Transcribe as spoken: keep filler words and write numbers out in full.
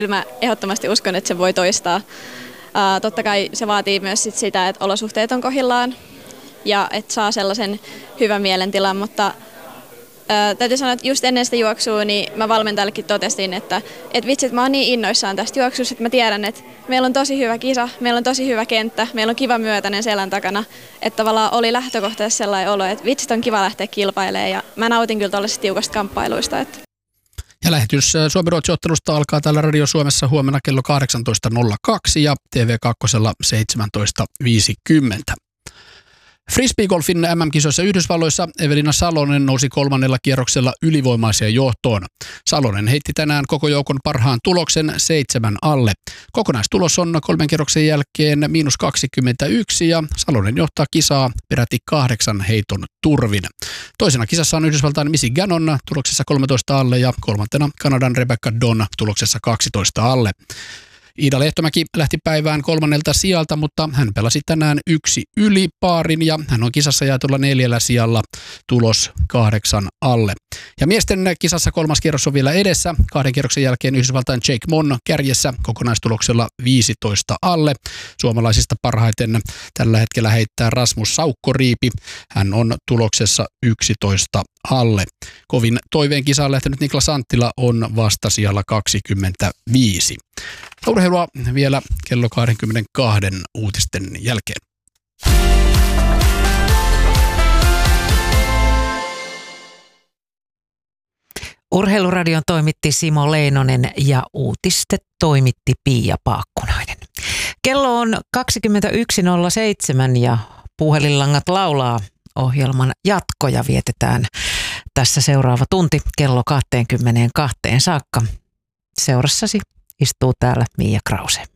Mä ehdottomasti uskon, että se voi toistaa. Uh, totta kai se vaatii myös sit sitä, että olosuhteet on kohdillaan ja että saa sellaisen hyvän mielentilan, mutta uh, täytyy sanoa, että just ennen sitä juoksua niin mä valmentajallekin totesin, että et vitsit, mä oon niin innoissaan tästä juoksusta, että mä tiedän, että meillä on tosi hyvä kisa, meillä on tosi hyvä kenttä, meillä on kiva myötäinen selän takana, että tavallaan oli lähtökohtaisesti sellainen olo, että vitsit on kiva lähteä kilpailemaan ja mä nautin kyllä tuollaisista tiukasta kamppailuista. Että Ja lähetys Suomi-Ruotsi-ottelusta alkaa täällä Radio Suomessa huomenna kello kahdeksantoista nolla kaksi ja T V kaksi seitsemäntoista viisikymmentä. Frisbeegolfin M M-kisoissa Yhdysvalloissa Evelina Salonen nousi kolmannella kierroksella ylivoimaiseen johtoon. Salonen heitti tänään koko joukon parhaan tuloksen seitsemän alle. Kokonaistulos on kolmen kierroksen jälkeen miinus kaksikymmentäyksi ja Salonen johtaa kisaa peräti kahdeksan heiton turvin. Toisena kisassa on Yhdysvaltain Missy Gannon tuloksessa kolmetoista alle ja kolmantena Kanadan Rebecca Donn tuloksessa kaksitoista alle. Iida Lehtomäki lähti päivään kolmannelta sijalta, mutta hän pelasi tänään yksi yli paarin ja hän on kisassa jaetulla neljällä sijalla, tulos kahdeksan alle. Ja miesten kisassa kolmas kierros on vielä edessä. Kahden kierroksen jälkeen Yhdysvaltain Jake Monn kärjessä kokonaistuloksella viisitoista alle. Suomalaisista parhaiten tällä hetkellä heittää Rasmus Saukkoriipi. Hän on tuloksessa yksitoista alle. Kovin toiveen kisaan lähtenyt Niklas Anttila on vasta sijalla kaksikymmentäviisi. Urheilua vielä kello kaksikymmentäkaksi uutisten jälkeen. Urheiluradion toimitti Simo Leinonen ja uutistet toimitti Pia Paakkunainen. Kello on kaksikymmentäyksi nolla seitsemän ja puhelinlangat laulaa. Ohjelman jatkoja vietetään tässä seuraava tunti kello kaksikymmentäkaksi saakka. Seurassasi istuu täällä Mia Krause.